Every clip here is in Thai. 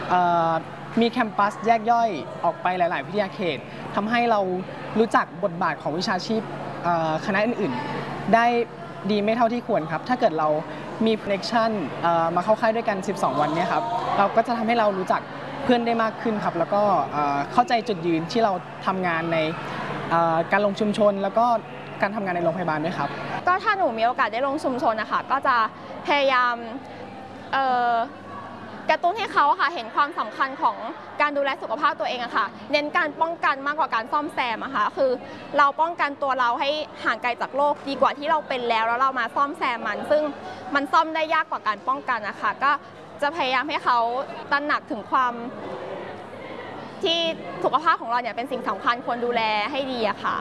มีแคมปัสแยกย่อยออกไปหลายๆวิทยาเขตทำให้เรารู้จักบทบาทของวิชาชีพคณะอื่นๆได้ดีไม่เท่าที่ควรครับถ้าเกิดเรามี connection มาเข้าค่ายด้วยกัน12 วันเนี่ยครับเราก็จะทำให้เรารู้จักเพื่อนได้มากขึ้นครับแล้วก็เข้าใจจุดยืนที่เราทำงานในการลงชุมชนแล้วก็การทำงานในโรงพยาบาลด้วยครับก็ถ้าหนูมีโอกาสได้ลงชุมชนนะคะก็จะพยายามกระตุ้นให้เขาค่ะเห็นความสำคัญของการดูแลสุขภาพตัวเองอะค่ะเน้นการป้องกันมากกว่าการซ่อมแซมอะค่ะคือเราป้องกันตัวเราให้ห่างไกลจากโรคดีกว่าที่เราเป็นแล้วเรามาซ่อมแซมมันซึ่งมันซ่อมได้ยากกว่าการป้องกันนะคะก็จะพยายามให้เขาตระหนักถึงความที่สุขภาพของเราเนี่ยเป็นสิ่งสำคัญควรดูแลให้ดีอะค่ะ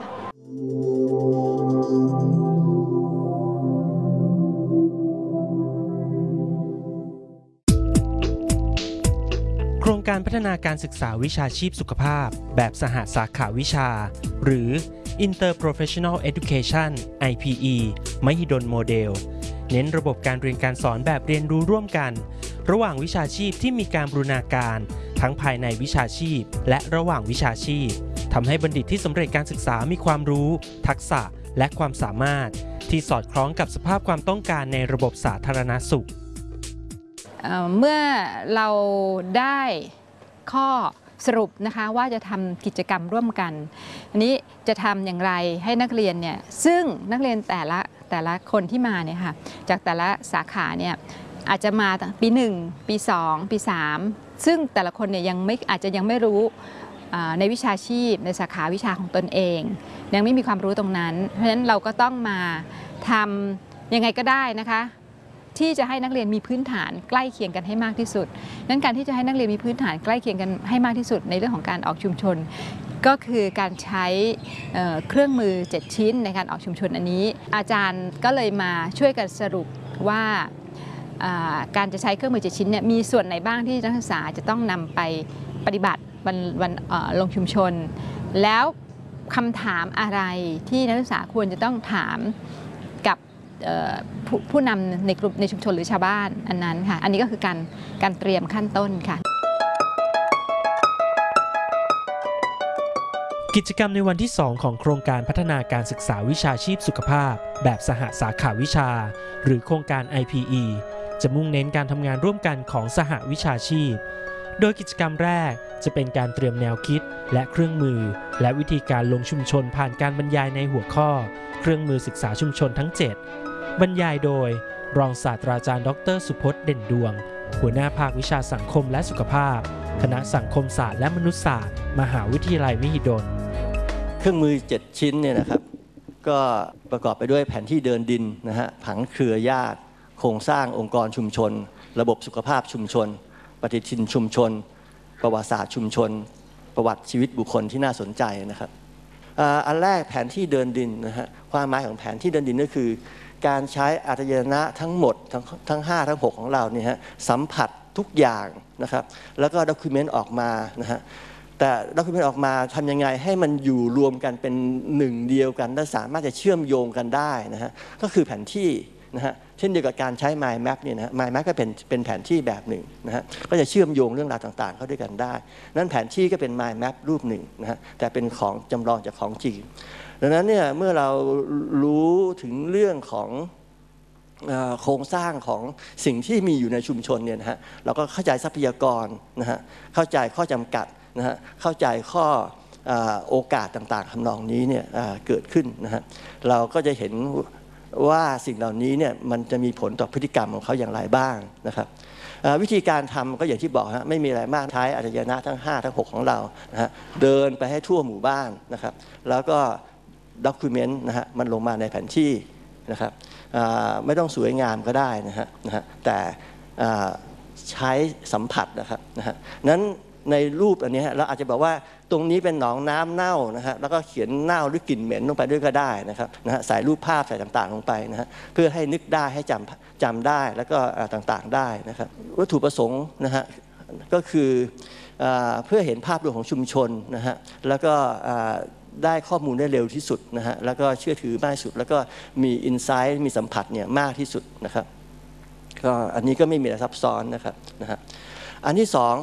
โครงการพัฒนาการศึกษาวิชาชีพสุขภาพแบบสหสาขาวิชาหรือ Interprofessional Education IPE มหิดลโมเดลเน้นระบบการเรียนการสอนแบบเรียนรู้ร่วมกันระหว่างวิชาชีพที่มีการบูรณาการทั้งภายในวิชาชีพและระหว่างวิชาชีพทำให้บัณฑิตที่สำเร็จการศึกษามีความรู้ทักษะและความสามารถที่สอดคล้องกับสภาพความต้องการในระบบสาธารณสุขเมื่อเราได้ข้อสรุปนะคะว่าจะทำกิจกรรมร่วมกันอันนี้จะทำอย่างไรให้นักเรียนเนี่ยซึ่งนักเรียนแต่ละคนที่มาเนี่ยค่ะจากแต่ละสาขาเนี่ยอาจจะมาปี1ปี2ปี3ซึ่งแต่ละคนเนี่ยอาจจะยังไม่รู้ในวิชาชีพในสาขาวิชาของตนเองยังไม่มีความรู้ตรงนั้นเพราะฉะนั้นเราก็ต้องมาทำยังไงก็ได้นะคะที่จะให้นักเรียนมีพื้นฐานใกล้เคียงกันให้มากที่สุดนั้นการที่จะให้นักเรียนมีพื้นฐานใกล้เคียงกันให้มากที่สุดในเรื่องของการออกชุมชนก็คือการใช้เครื่องมือ7ชิ้นในการออกชุมชนอันนี้อาจารย์ก็เลยมาช่วยกันสรุปว่าการจะใช้เครื่องมือ7ชิ้นเนี่ยมีส่วนไหนบ้างที่นักศึกษาจะต้องนำไปปฏิบัติวันลงชุมชนแล้วคำถามอะไรที่นักศึกษาควรจะต้องถามกับผู้นำในกลุ่มในชุมชนหรือชาวบ้านอันนั้นค่ะอันนี้ก็คือการเตรียมขั้นต้นค่ะกิจกรรมในวันที่ 2 ของโครงการพัฒนาการศึกษาวิชาชีพสุขภาพแบบสหสาขาวิชาหรือโครงการ IPE จะมุ่งเน้นการทำงานร่วมกันของสหวิชาชีพโดยกิจกรรมแรกจะเป็นการเตรียมแนวคิดและเครื่องมือและวิธีการลงชุมชนผ่านการบรรยายในหัวข้อเครื่องมือศึกษาชุมชนทั้ง7บรรยายโดยรองศาสตราจารย์ดร.สุพจน์เด่นดวงหัวหน้าภาควิชาสังคมและสุขภาพคณะสังคมศาสตร์และมนุษยศาสตร์มหาวิทยาลัยมหิดลเครื่องมือ7ชิ้นเนี่ยนะครับก็ประกอบไปด้วยแผนที่เดินดินนะฮะผังเครือญาติโครงสร้างองค์กรชุมชนระบบสุขภาพชุมชนปฏิทินชุมชนประวัติศาสตร์ชุมชนประวัติชีวิตบุคคลที่น่าสนใจนะครับอันแรกแผนที่เดินดินนะฮะความหมายของแผนที่เดินดินก็คือการใช้อารยนะทั้งหมดทั้ง5ทั้ง6ของเราเนี่ยฮะสัมผัสทุกอย่างนะครับแล้วก็ด็อกิวเมนต์ออกมานะฮะแต่ด็อกิวเมนต์ออกมาทำยังไงให้มันอยู่รวมกันเป็นหนึ่งเดียวกันและสามารถจะเชื่อมโยงกันได้นะฮะก็คือแผนที่นะฮะเช่นเดียวกับการใช้ Mind Map เนี่ยนะ Mind Map ก็เป็นแผนที่แบบหนึ่งนะฮะก็จะเชื่อมโยงเรื่องราวต่างๆเข้าด้วยกันได้นั้นแผนที่ก็เป็น Mind Map รูปหนึ่งนะฮะแต่เป็นของจำลองจากของจริงดังนั้นเนี่ยเมื่อเรารู้ถึงเรื่องของโครงสร้างของสิ่งที่มีอยู่ในชุมชนเนี่ยนะฮะเราก็เข้าใจทรัพยากรนะฮะเข้าใจข้อจำกัดนะฮะเข้าใจข้อโอกาสต่างๆทำนองนี้เนี่ยเกิดขึ้นนะฮะเราก็จะเห็นว่าสิ่งเหล่านี้เนี่ยมันจะมีผลต่อพฤติกรรมของเขาอย่างไรบ้างนะครับวิธีการทำก็อย่างที่บอกฮะไม่มีอะไรมากใช้อารยนะทั้ง5ทั้ง6ของเรานะฮะเดินไปให้ทั่วหมู่บ้านนะครับแล้วก็ด็อกิวเมนต์นะฮะมันลงมาในแผนที่นะครับไม่ต้องสวยงามก็ได้นะฮะแต่ใช้สัมผัสนะครับนั้นในรูปอันนี้เราอาจจะบอกว่าตรงนี้เป็นหนองน้ำเน่านะฮะแล้วก็เขียนเน่าหรือกลิ่นเหม็นลงไปด้วยก็ได้นะครับใส่รูปภาพใส่ต่างๆลงไปนะฮะเพื่อให้นึกได้ให้จำได้แล้วก็ต่างๆได้นะครับวัตถุประสงค์นะฮะก็คือเพื่อเห็นภาพรวมของชุมชนนะฮะแล้วก็ได้ข้อมูลได้เร็วที่สุดนะฮะแล้วก็เชื่อถือมากที่สุดแล้วก็มีอินไซต์มีสัมผัสเนี่ยมากที่สุดนะครับก็อันนี้ก็ไม่มีอะไรซับซ้อนนะครับอันที่2